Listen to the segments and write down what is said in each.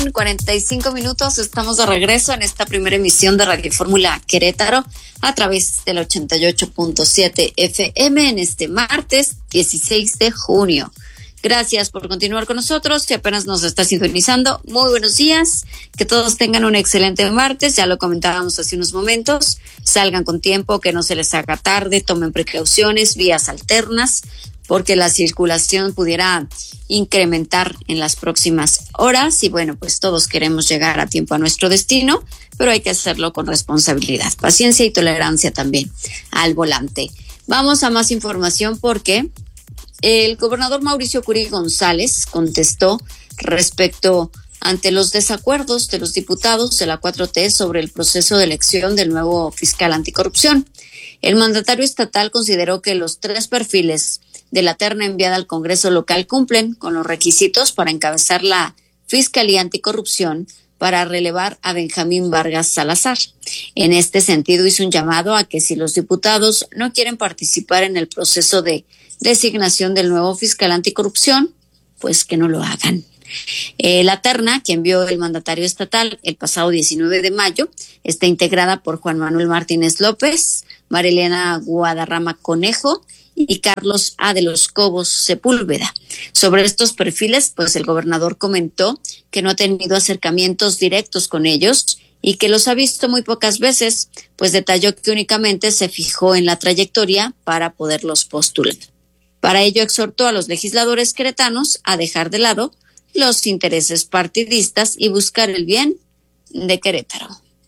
45 minutos, estamos de regreso en esta primera emisión de Radio Fórmula Querétaro a través del 88.7 FM en este martes 16 de junio. Gracias por continuar con nosotros. Si apenas nos está sintonizando, muy buenos días. Que todos tengan un excelente martes. Ya lo comentábamos hace unos momentos. Salgan con tiempo, que no se les haga tarde. Tomen precauciones, vías alternas, porque la circulación pudiera incrementar en las próximas horas. Y bueno, pues todos queremos llegar a tiempo a nuestro destino, pero hay que hacerlo con responsabilidad, paciencia y tolerancia también al volante. Vamos a más información porque el gobernador Mauricio Curi González contestó respecto ante los desacuerdos de los diputados de la 4T sobre el proceso de elección del nuevo fiscal anticorrupción. El mandatario estatal consideró que los 3 perfiles de la terna enviada al Congreso local cumplen con los requisitos para encabezar la Fiscalía Anticorrupción para relevar a Benjamín Vargas Salazar. En este sentido, hizo un llamado a que si los diputados no quieren participar en el proceso de designación del nuevo fiscal anticorrupción, pues que no lo hagan. La terna que envió el mandatario estatal el pasado 19 de mayo está integrada por Juan Manuel Martínez López, Marilena Guadarrama Conejo y Carlos A. de los Cobos Sepúlveda. Sobre estos perfiles, pues el gobernador comentó que no ha tenido acercamientos directos con ellos y que los ha visto muy pocas veces, pues detalló que únicamente se fijó en la trayectoria para poderlos postular. Para ello exhortó a los legisladores queretanos a dejar de lado los intereses partidistas y buscar el bien de Querétaro.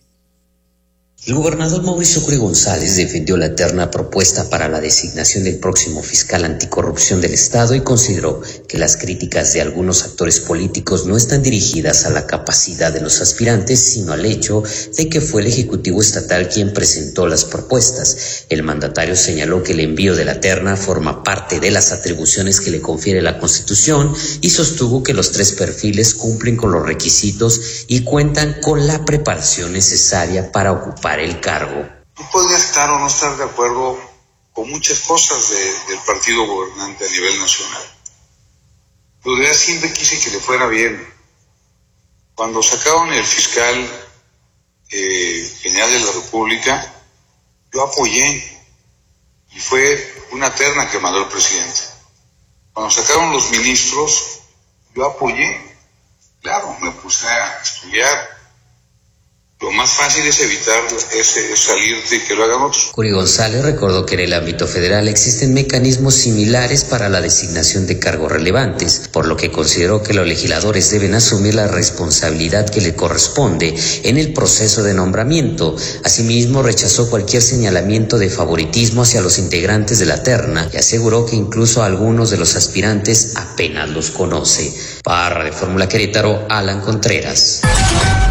El gobernador Mauricio Curi González defendió la terna propuesta para la designación del próximo fiscal anticorrupción del Estado y consideró que las críticas de algunos actores políticos no están dirigidas a la capacidad de los aspirantes, sino al hecho de que fue el Ejecutivo Estatal quien presentó las propuestas. El mandatario señaló que el envío de la terna forma parte de las atribuciones que le confiere la Constitución y sostuvo que los 3 perfiles cumplen con los requisitos y cuentan con la preparación necesaria para ocupar el cargo. Tú podrías estar o no estar de acuerdo con muchas cosas del partido gobernante a nivel nacional. Pero yo siempre quise que le fuera bien. Cuando sacaron el fiscal general de la República, yo apoyé y fue una terna que mandó el presidente. Cuando sacaron los ministros, yo apoyé. Claro, me puse a estudiar. Lo más fácil es evitar es salirte y que lo hagan otros. Curi González recordó que en el ámbito federal existen mecanismos similares para la designación de cargos relevantes, por lo que consideró que los legisladores deben asumir la responsabilidad que le corresponde en el proceso de nombramiento. Asimismo, rechazó cualquier señalamiento de favoritismo hacia los integrantes de la terna y aseguró que incluso a algunos de los aspirantes apenas los conoce. Para Radio Fórmula Querétaro, Alan Contreras.